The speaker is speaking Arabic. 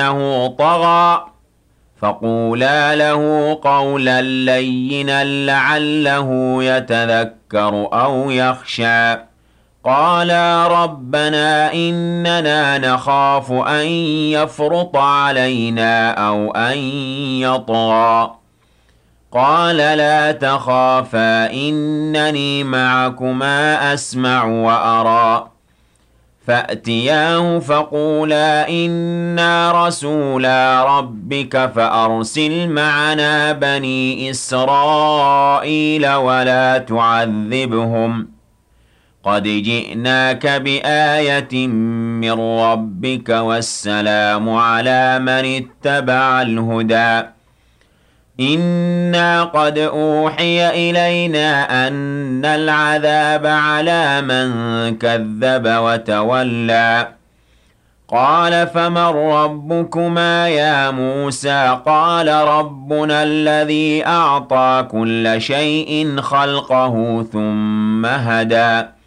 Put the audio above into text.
إنه طغى فقولا له قولا لينا لعله يتذكر أو يخشى قالا ربنا إننا نخاف أن يفرط علينا أو أن يطغى قال لا تخافا إنني معكما أسمع وأرى فأتياه فقولا إنا رسولا ربك فأرسل معنا بني إسرائيل ولا تعذبهم قد جئناك بآية من ربك والسلام على من اتبع الهدى إنا قد أوحي إلينا أن العذاب على من كذب وتولى قال فمن ربكما يا موسى قال ربنا الذي أعطى كل شيء خلقه ثم هدى